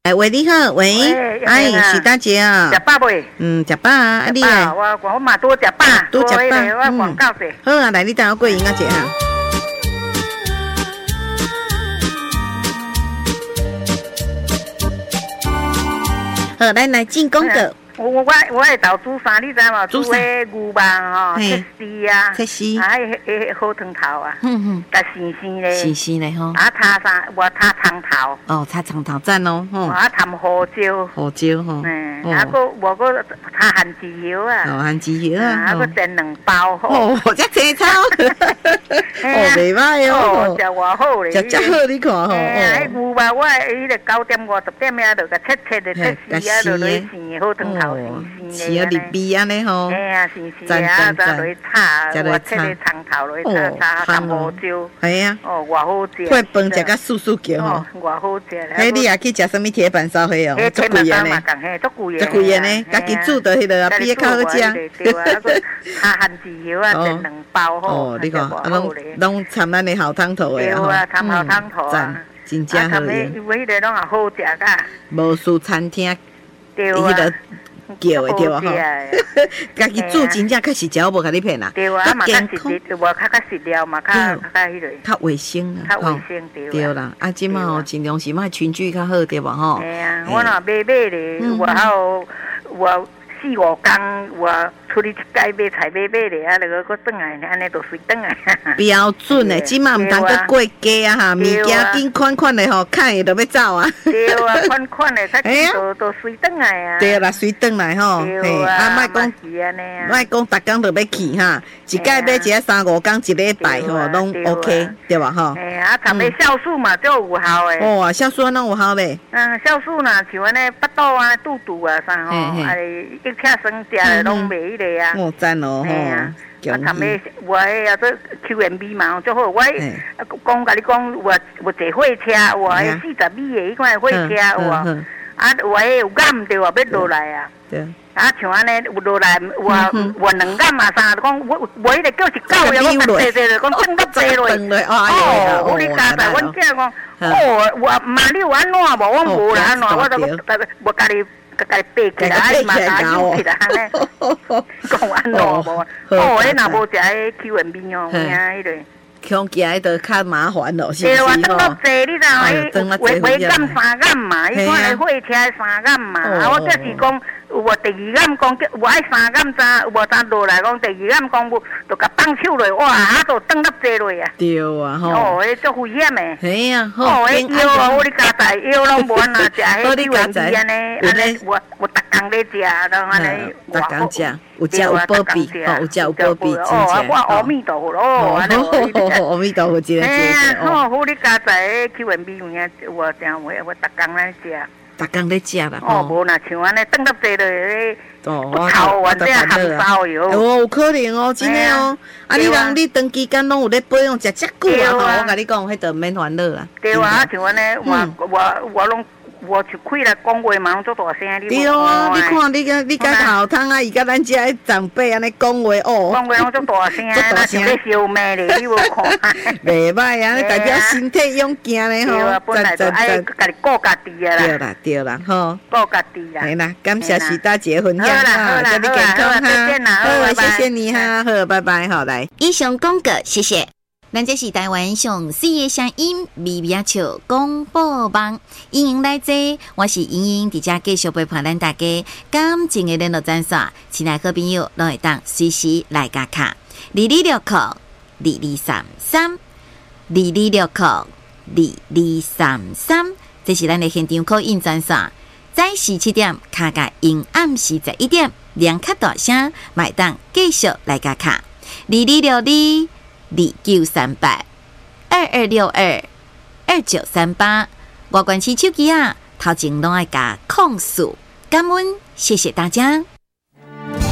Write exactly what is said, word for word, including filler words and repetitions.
哎，喂，你好，喂，哎，是大姐啊。 食饱未？ 嗯，食饱啊，啊你诶。 我我嘛多食饱， 多食饱， 我广告者。 好啊，来，你等我过音啊，姐哈。好，来来进广告。 我我我会豆煮啥，你知无？煮迄牛肉吼，切丝啊， 切丝， 啊，迄迄好汤头啊， 嗯嗯， 甲鲜鲜咧， 鲜鲜咧吼， 啊，炒啥？我炒葱头， 哦，炒葱头赞哦，吼， 啊，掺胡椒， 胡椒吼， 嗯，啊，个我个炒番薯油啊， 哦，番薯油啊， 啊，个煎两包吼， 哦，这青草，哦，袂歹哦， 食偌好咧， 食真好，你看吼， 哎，迄牛肉我迄个九点五十点遐就甲切切的切丝啊，就落去生好汤头。 是啊，入味安尼吼， 哎呀，是是啊，再落去炒，我切个葱头落去炒，炒淡胡椒， 系啊， 哦，偌好食， 配饭食甲酥酥叫吼， 偌好食。 嘿，你也去食什么铁板烧迄哦？ 足贵的呢，足贵的， 足贵的呢，家己煮的迄个啊，比较较好食。 对啊，炒番薯油啊，煎两包吼， 哦，你看，啊，拢拢掺咱的好汤头的吼，对啊，掺好汤头啊， 真正好用。 因为迄个拢也好食噶， 无输餐厅， 对啊。 叫的对啊吼，家己煮真正确实食，我无甲你骗啦。 对啊，嘛较实质，无较较实料嘛，较较迄个。 较卫生啦， 较卫生对。 对啦，啊，即马吼尽量是莫群聚较好对无吼。 哎呀，我若买买咧，我还有我四五工我出去一摆买菜买买咧，啊，落个搁转来，安尼就随转来。 标准诶，即马毋通搁过价啊哈，物件紧款款诶吼，看伊就要走啊。 对啊，款款诶，较紧都都随转来啊。 对啦，随转来吼， 嘿， 啊，莫讲莫讲，逐工就要去哈，一摆买一个三五工一礼拜吼，拢 OK 对吧吼？ 哎啊，参个酵素嘛，就有效诶。 哦，酵素哪有效咧？ 嗯，酵素呐，像安尼巴肚啊、肚肚啊啥吼，啊，一吃生食诶，拢袂迄个啊。 哦，赞哦，吼。 啊，参个我迄啊，做 Q M B 嘛，最好。我讲甲你讲，我我坐火车，我迄四十米诶，迄款火车有啊。啊，我迄有眼着啊，要落来啊。 对。 啊，像安尼有落来，我我两眼嘛啥，讲我我迄个叫是狗呀，我坐坐着，讲转到坐落。哦，我你家在，阮囝讲，哦，我妈你有安怎无？我无啦，安怎？我都我家己。家己爬起来，啊，嘛家扭起来，安尼讲安怎无？哦，迄若无食迄 Q M B 哦，惊迄个。 恐惊迄个较麻烦咯，是毋是吼？对啊，等到坐，你知影？回回干三干嘛？伊看来火车三干嘛？啊，我这是讲。我第二眼讲，我爱三眼咋，我咋落来讲，第二眼讲我就甲放手落，哇，啊，就转到坐落啊。 对啊，吼。 哦，迄足危险诶。 系啊， 好。哦，迄药啊，我哩家在药拢无安那食，迄药安尼安尼，我我逐工咧食，都安尼。 逐工食，有食有保庇，哦，有食有保庇，真正。 哦，我阿弥陀佛咯，安尼。 阿弥陀佛，真个真个。 嘿啊，好，我哩家在 Q M B 有影，我正我我逐工咧食。 逐工咧食啦， 哦，无若像安尼转到坐落咧，不头完这含烧油。 哦，有可能哦，真诶哦。啊，你人你长期间拢有咧保养食遮久啊，吼，我甲你讲，迄就免烦恼啦。 对啊，像安尼，我我我拢。我就开来讲话嘛，做大声，你对啊，你看你个你甲头汤啊，伊甲咱遮长辈安尼讲话哦， 讲话拢做大声，做大声咧烧麦咧，你无看？ 袂歹啊，你代表身体勇健咧吼， 本来就爱家己顾家己啊啦。 对啦对啦吼， 顾家己啦。 系啦，感谢徐大姐分享哈，祝你健康哈，好，谢谢你哈，好，拜拜，好来。 以上广告，谢谢。咱这是台湾上水的声音，微微笑广播网，欢迎来坐，我是莹莹，伫遮继续陪伴咱大家感情的联络专线，亲爱好朋友，拢会当随时来加卡，二二六扣二二三三，二二六扣二二三三，这是咱的现场call in专线，早时七点卡甲因暗时十一点，两卡大声，买当继续来加卡，二二六二。二九三八二二六二二九三八，我关系手机啊，头前拢爱加控诉，感恩，谢谢大家。